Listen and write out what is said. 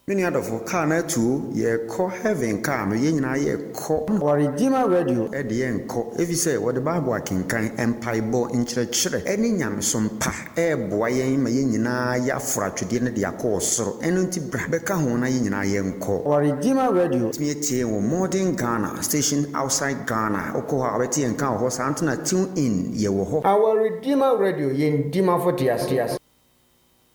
Many other for car na too, ye call heaven car, no yen ye call or Redeemer Radio at the end call. If you say what the Bible can empire bo in church, any yam some pa, boy, mayina ya frat to the end of the course, so and Becca Hona yen yen call. Or Redeemer Radio, me or modern Ghana, station outside Ghana, Okoha, Betty and Cow, Horse Antona tune in, ye will. Our Redeemer Radio, yen Dima for Tias.